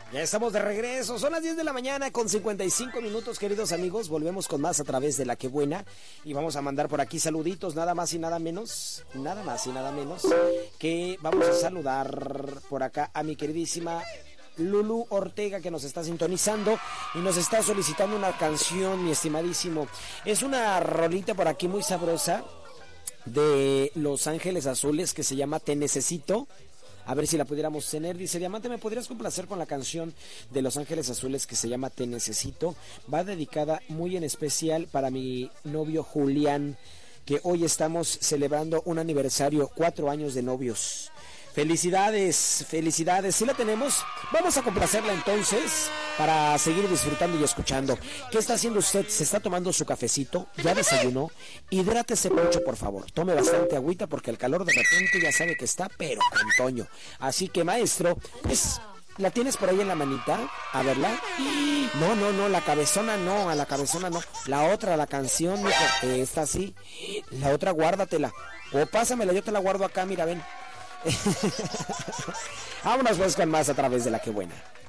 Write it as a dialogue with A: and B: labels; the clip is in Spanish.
A: Ya estamos de regreso, son las 10 de la mañana con 55 minutos, queridos amigos. Volvemos con más a través de La Que Buena. Y vamos a mandar por aquí saluditos, nada más y nada menos. Nada más y nada menos que vamos a saludar por acá a mi queridísima Lulu Ortega, que nos está sintonizando y nos está solicitando una canción, mi estimadísimo. Es una rolita por aquí muy sabrosa de Los Ángeles Azules que se llama Te Necesito. A ver si la pudiéramos tener. Dice: Diamante, ¿me podrías complacer con la canción de Los Ángeles Azules que se llama Te Necesito? Va dedicada muy en especial para mi novio Julián, que hoy estamos celebrando un aniversario, 4 años de novios. Felicidades, felicidades. ¿Sí la tenemos? Vamos a complacerla entonces para seguir disfrutando y escuchando. ¿Qué está haciendo usted? ¿Se está tomando su cafecito? ¿Ya desayunó? Hidrátese mucho, por favor. Tome bastante agüita porque el calor de repente ya sabe que está, pero con toño. Así que, maestro, pues, ¿la tienes por ahí en la manita? A verla. No, la cabezona no, a la cabezona no. La otra, la canción, esta sí. La otra guárdatela. O pásamela, yo te la guardo acá, mira, ven. Vámonos pues con más a través de La Que Buena.